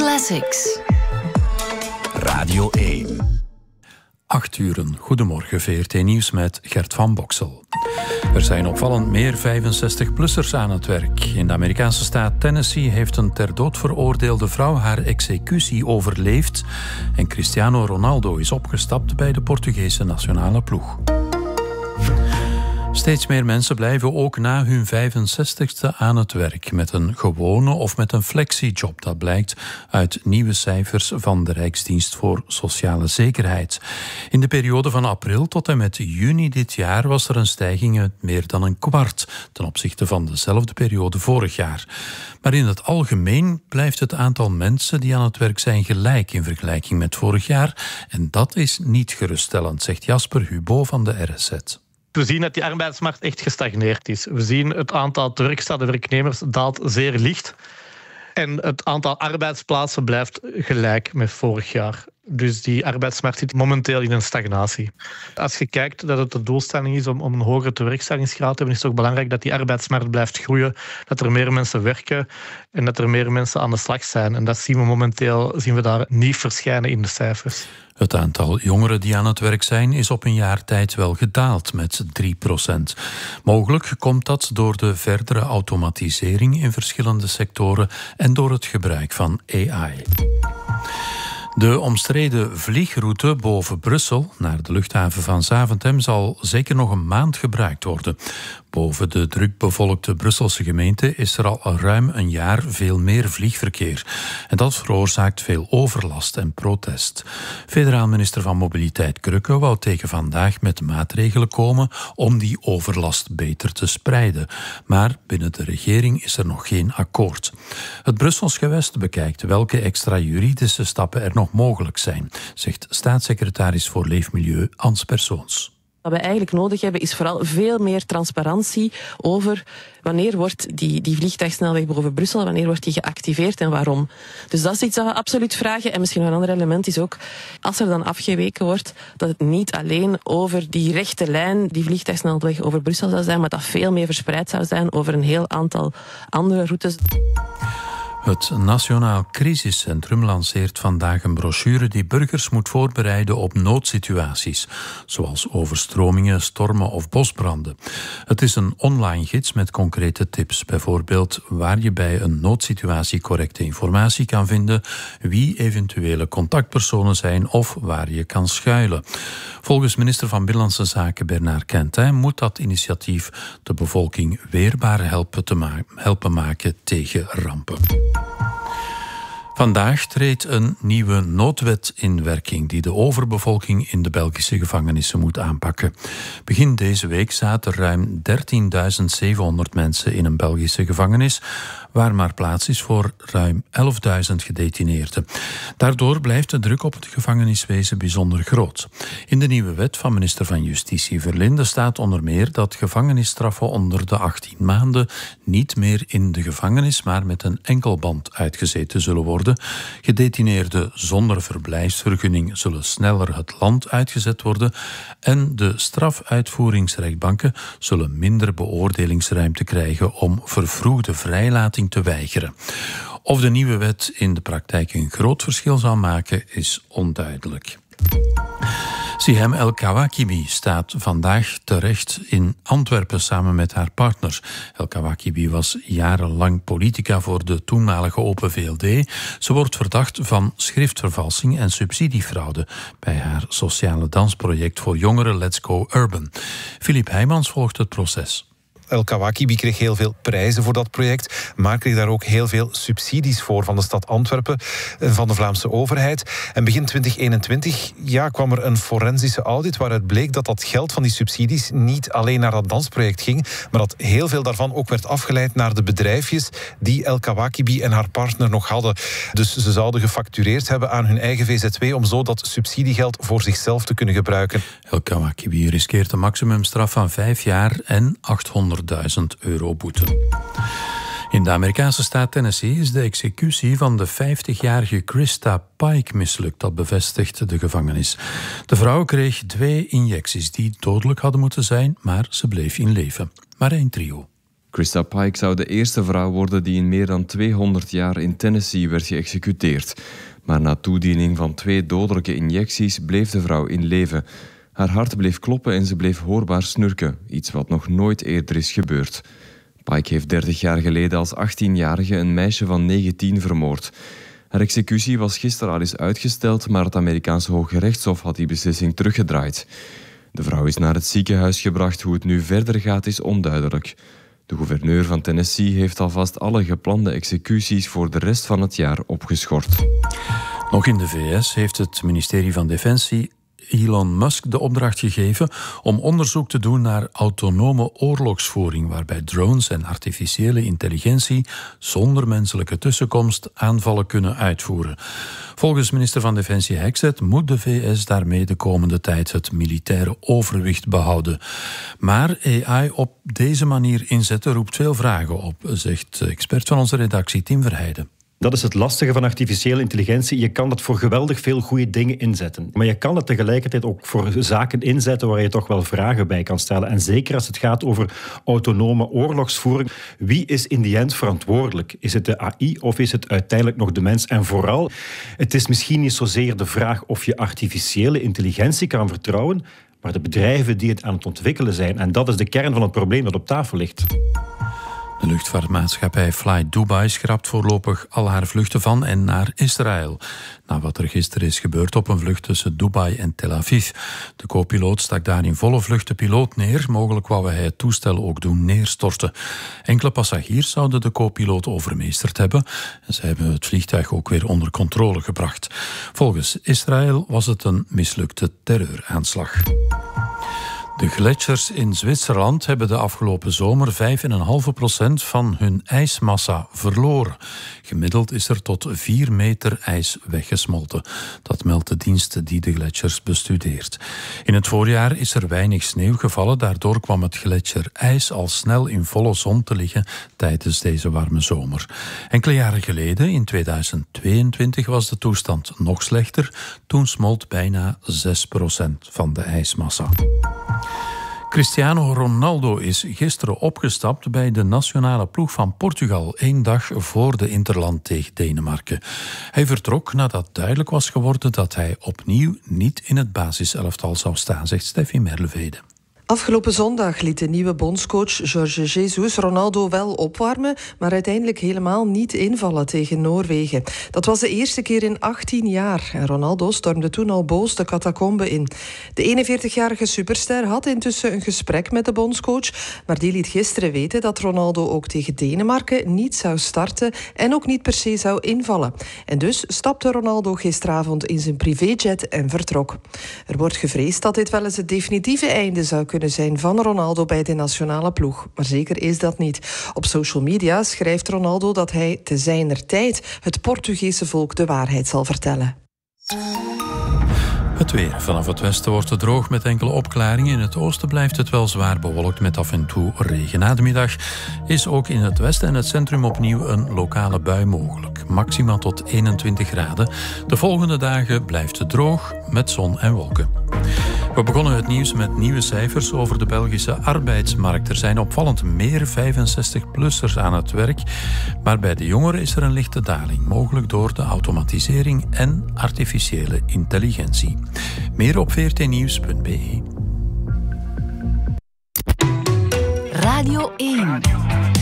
Classics. Radio 1. 8 uur. Goedemorgen, VRT Nieuws met Gert van Boksel. Er zijn opvallend meer 65-plussers aan het werk. In de Amerikaanse staat Tennessee heeft een ter dood veroordeelde vrouw haar executie overleefd en Cristiano Ronaldo is opgestapt bij de Portugese nationale ploeg. Steeds meer mensen blijven ook na hun 65ste aan het werk met een gewone of met een flexiejob. Dat blijkt uit nieuwe cijfers van de Rijksdienst voor Sociale Zekerheid. In de periode van april tot en met juni dit jaar was er een stijging met meer dan een kwart ten opzichte van dezelfde periode vorig jaar. Maar in het algemeen blijft het aantal mensen die aan het werk zijn gelijk in vergelijking met vorig jaar. En dat is niet geruststellend, zegt Jasper Hubo van de RSZ. We zien dat die arbeidsmarkt echt gestagneerd is. We zien het aantal teruggestelde werknemers daalt zeer licht. En het aantal arbeidsplaatsen blijft gelijk met vorig jaar. Dus die arbeidsmarkt zit momenteel in een stagnatie. Als je kijkt dat het de doelstelling is om een hogere tewerkstellingsgraad te hebben, is het ook belangrijk dat die arbeidsmarkt blijft groeien, dat er meer mensen werken en dat er meer mensen aan de slag zijn. En dat zien we momenteel daar niet verschijnen in de cijfers. Het aantal jongeren die aan het werk zijn is op een jaar tijd wel gedaald met 3%. Mogelijk komt dat door de verdere automatisering in verschillende sectoren en door het gebruik van AI. De omstreden vliegroute boven Brussel naar de luchthaven van Zaventem zal zeker nog een maand gebruikt worden. Boven de drukbevolkte Brusselse gemeente is er al ruim een jaar veel meer vliegverkeer. En dat veroorzaakt veel overlast en protest. Federaal minister van Mobiliteit Krökke wou tegen vandaag met maatregelen komen om die overlast beter te spreiden. Maar binnen de regering is er nog geen akkoord. Het Brussels gewest bekijkt welke extra juridische stappen er nog mogelijk zijn, zegt staatssecretaris voor Leefmilieu Ans Persoons. Wat we eigenlijk nodig hebben is vooral veel meer transparantie over wanneer wordt die vliegtuigsnelweg boven Brussel, wanneer wordt die geactiveerd en waarom. Dus dat is iets dat we absoluut vragen. En misschien een ander element is ook, als er dan afgeweken wordt, dat het niet alleen over die rechte lijn, die vliegtuigsnelweg over Brussel zou zijn, maar dat veel meer verspreid zou zijn over een heel aantal andere routes. Het Nationaal Crisiscentrum lanceert vandaag een brochure die burgers moet voorbereiden op noodsituaties, zoals overstromingen, stormen of bosbranden. Het is een online gids met concrete tips, bijvoorbeeld waar je bij een noodsituatie correcte informatie kan vinden, wie eventuele contactpersonen zijn of waar je kan schuilen. Volgens minister van Binnenlandse Zaken Bernard Quintin moet dat initiatief de bevolking weerbaar helpen maken tegen rampen. Vandaag treedt een nieuwe noodwet in werking die de overbevolking in de Belgische gevangenissen moet aanpakken. Begin deze week zaten ruim 13.700 mensen in een Belgische gevangenis, waar maar plaats is voor ruim 11.000 gedetineerden. Daardoor blijft de druk op het gevangeniswezen bijzonder groot. In de nieuwe wet van minister van Justitie Verlinde staat onder meer dat gevangenisstraffen onder de 18 maanden niet meer in de gevangenis, maar met een enkelband uitgezeten zullen worden. Gedetineerden zonder verblijfsvergunning zullen sneller het land uitgezet worden en de strafuitvoeringsrechtbanken zullen minder beoordelingsruimte krijgen om vervroegde vrijlating te weigeren. Of de nieuwe wet in de praktijk een groot verschil zal maken, is onduidelijk. Sihem El Kawakibi staat vandaag terecht in Antwerpen samen met haar partner. El Kawakibi was jarenlang politica voor de toenmalige Open VLD. Ze wordt verdacht van schriftvervalsing en subsidiefraude bij haar sociale dansproject voor jongeren Let's Go Urban. Filip Heijmans volgt het proces. El Kawakibi kreeg heel veel prijzen voor dat project, maar kreeg daar ook heel veel subsidies voor van de stad Antwerpen, van de Vlaamse overheid. En begin 2021 kwam er een forensische audit waaruit bleek dat dat geld van die subsidies niet alleen naar dat dansproject ging, maar dat heel veel daarvan ook werd afgeleid naar de bedrijfjes die El Kawakibi en haar partner nog hadden. Dus ze zouden gefactureerd hebben aan hun eigen VZW om zo dat subsidiegeld voor zichzelf te kunnen gebruiken. El Kawakibi riskeert een maximumstraf van 5 jaar en 800.000 euro boete. In de Amerikaanse staat Tennessee is de executie van de 50-jarige Krista Pike mislukt. Dat bevestigt de gevangenis. De vrouw kreeg 2 injecties die dodelijk hadden moeten zijn, maar ze bleef in leven. Marijn Trio. Krista Pike zou de eerste vrouw worden die in meer dan 200 jaar in Tennessee werd geëxecuteerd. Maar na toediening van 2 dodelijke injecties bleef de vrouw in leven. Haar hart bleef kloppen en ze bleef hoorbaar snurken, iets wat nog nooit eerder is gebeurd. Pike heeft 30 jaar geleden als 18-jarige een meisje van 19 vermoord. Haar executie was gisteren al eens uitgesteld, maar het Amerikaanse Hoge Rechtshof had die beslissing teruggedraaid. De vrouw is naar het ziekenhuis gebracht. Hoe het nu verder gaat is onduidelijk. De gouverneur van Tennessee heeft alvast alle geplande executies voor de rest van het jaar opgeschort. Nog in de VS heeft het ministerie van Defensie Elon Musk de opdracht gegeven om onderzoek te doen naar autonome oorlogsvoering, waarbij drones en artificiële intelligentie zonder menselijke tussenkomst aanvallen kunnen uitvoeren. Volgens minister van Defensie Hexet moet de VS daarmee de komende tijd het militaire overwicht behouden. Maar AI op deze manier inzetten roept veel vragen op, zegt expert van onze redactie Tim Verheijden. Dat is het lastige van artificiële intelligentie. Je kan het voor geweldig veel goede dingen inzetten. Maar je kan het tegelijkertijd ook voor zaken inzetten waar je toch wel vragen bij kan stellen. En zeker als het gaat over autonome oorlogsvoering. Wie is in die end verantwoordelijk? Is het de AI of is het uiteindelijk nog de mens? En vooral, het is misschien niet zozeer de vraag of je artificiële intelligentie kan vertrouwen, maar de bedrijven die het aan het ontwikkelen zijn. En dat is de kern van het probleem dat op tafel ligt. De luchtvaartmaatschappij Fly Dubai schrapt voorlopig al haar vluchten van en naar Israël. Na wat er gisteren is gebeurd op een vlucht tussen Dubai en Tel Aviv. De co-piloot stak daar in volle vlucht de piloot neer. Mogelijk wou hij het toestel ook doen neerstorten. Enkele passagiers zouden de co-piloot overmeesterd hebben. En ze hebben het vliegtuig ook weer onder controle gebracht. Volgens Israël was het een mislukte terreuraanslag. De gletsjers in Zwitserland hebben de afgelopen zomer 5,5% van hun ijsmassa verloren. Gemiddeld is er tot 4 meter ijs weggesmolten. Dat meldt de dienst die de gletsjers bestudeert. In het voorjaar is er weinig sneeuw gevallen. Daardoor kwam het gletsjerijs al snel in volle zon te liggen tijdens deze warme zomer. Enkele jaren geleden, in 2022, was de toestand nog slechter. Toen smolt bijna 6% van de ijsmassa. Cristiano Ronaldo is gisteren opgestapt bij de nationale ploeg van Portugal, 1 dag voor de interland tegen Denemarken. Hij vertrok nadat duidelijk was geworden dat hij opnieuw niet in het basiselftal zou staan, zegt Steffi Merlevede. Afgelopen zondag liet de nieuwe bondscoach Jorge Jesus Ronaldo wel opwarmen, maar uiteindelijk helemaal niet invallen tegen Noorwegen. Dat was de eerste keer in 18 jaar en Ronaldo stormde toen al boos de catacombe in. De 41-jarige superster had intussen een gesprek met de bondscoach, maar die liet gisteren weten dat Ronaldo ook tegen Denemarken niet zou starten en ook niet per se zou invallen. En dus stapte Ronaldo gisteravond in zijn privéjet en vertrok. Er wordt gevreesd dat dit wel eens het definitieve einde zou kunnen zijn van Ronaldo bij de nationale ploeg. Maar zeker is dat niet. Op social media schrijft Ronaldo dat hij te zijner tijd het Portugese volk de waarheid zal vertellen. Het weer. Vanaf het westen wordt het droog met enkele opklaringen. In het oosten blijft het wel zwaar bewolkt met af en toe regen. Na de middag is ook in het westen en het centrum opnieuw een lokale bui mogelijk. Maximaal tot 21 graden. De volgende dagen blijft het droog met zon en wolken. We begonnen het nieuws met nieuwe cijfers over de Belgische arbeidsmarkt. Er zijn opvallend meer 65-plussers aan het werk, maar bij de jongeren is er een lichte daling, mogelijk door de automatisering en artificiële intelligentie. Meer op vrtnieuws.be. Radio 1.